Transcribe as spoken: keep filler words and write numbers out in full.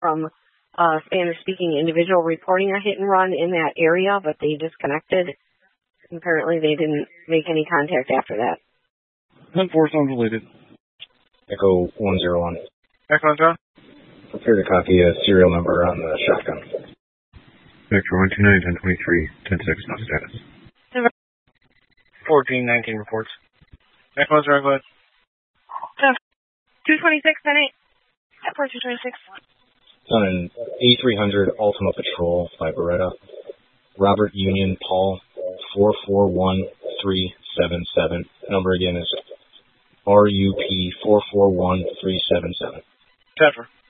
from a Spanish-speaking individual reporting a hit and run in that area, but they disconnected. Apparently they didn't make any contact after that. ten four, sounds related. Echo one zero one. Echo John. Prepare to copy a serial number on the shotgun. Vector one two nine, ten twenty-three, ten six, no status. fourteen nineteen reports. Echo zero, go ahead. two twenty-six, ten eight. Airport two twenty-six. On an A three hundred Ultima Patrol by Beretta. Robert Union Paul, four four one three seven seven. Number again is R U P four four one three seven seven. Zephyr.